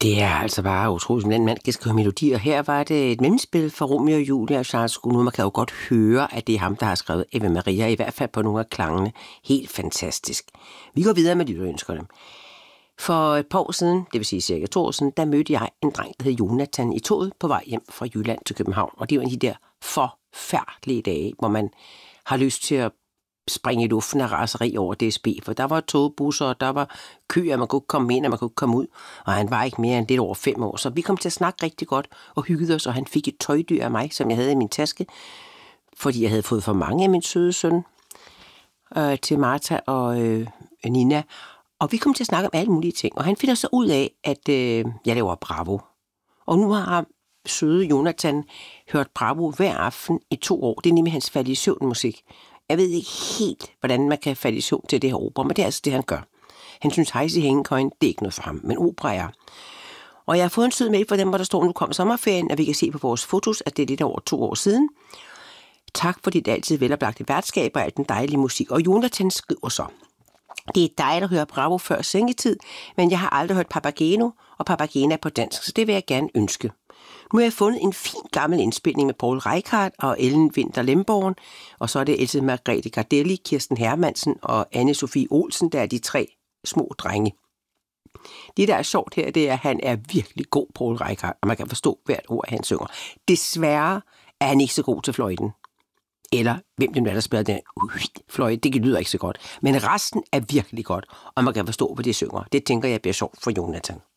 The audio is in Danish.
Det er altså bare utroligt, som den mand kan skrive melodier. Her var det et mellemspil for Romeo og Julie og Charles Gounod. Man kan jo godt høre, at det er ham, der har skrevet Ave Maria, i hvert fald på nogle af klangene. Helt fantastisk. Vi går videre med lytterønskerne. For et par år siden, det vil sige cirka 2 år siden, der mødte jeg en dreng, der hed Jonathan, i toget på vej hjem fra Jylland til København. Og det var en af de der forfærdelige dage, hvor man har lyst til at springe i luften af raseri over DSB, for der var togbusser, og der var køer, man kunne ikke komme ind, og man kunne ikke komme ud, og han var ikke mere end lidt over 5 år, så vi kom til at snakke rigtig godt og hyggede os, og han fik et tøjdyr af mig, som jeg havde i min taske, fordi jeg havde fået for mange af min søde søn til Martha og Nina, og vi kom til at snakke om alle mulige ting, og han finder så ud af, at jeg laver Bravo, og nu har søde Jonathan hørt Bravo hver aften i 2 år. Det er nemlig hans falde i søvn musik. Jeg ved ikke helt, hvordan man kan falde i søvn til det her opera, men det er altså det, han gør. Han synes, Hejs i hængekøjen, det er ikke noget for ham, men opera er. Og jeg har fået en sød mail for dem, hvor der står, nu kommer sommerferien, og vi kan se på vores fotos, at det er lidt over 2 år siden. Tak for dit altid veloplagte værtskab og alt den dejlige musik. Og Jonathan skriver så: det er dig, der hører Bravo før sengetid, men jeg har aldrig hørt Papageno, og Papagena på dansk, så det vil jeg gerne ønske. Nu har jeg fundet en fin gammel indspilning med Poul Reichhardt og Ellen Winther Lemborn, og så er det Else Margrethe Gardelli, Kirsten Hermansen og Anne-Sophie Olsen, der er de 3 små drenge. Det, der er sjovt her, det er, at han er virkelig god, Poul Reichhardt, og man kan forstå hvert ord, han synger. Desværre er han ikke så god til fløjten. Eller hvem den er, der spiller den fløjte, det lyder ikke så godt. Men resten er virkelig godt, og man kan forstå, hvad de synger. Det tænker jeg bliver sjovt for Jonathan.